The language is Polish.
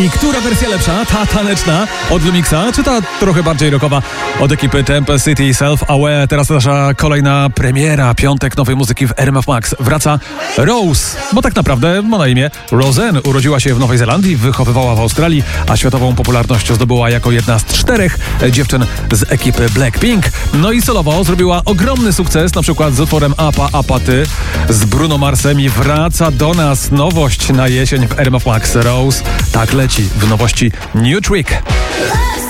I która wersja lepsza? Ta taneczna od Lumixa, czy ta trochę bardziej rockowa od ekipy Temple City Self-Aware? Teraz nasza kolejna premiera, piątek nowej muzyki w RMF Max. Wraca Rose, bo tak naprawdę ma na imię Rosen. Urodziła się w Nowej Zelandii, wychowywała w Australii, a światową popularność zdobyła jako jedna z 4 dziewczyn z ekipy Blackpink. No i solowo zrobiła ogromny sukces, na przykład z utworem Apa Ty z Bruno Marsem, i wraca do nas nowość na jesień w RMF Max. Rose tak leci w nowości New Trick.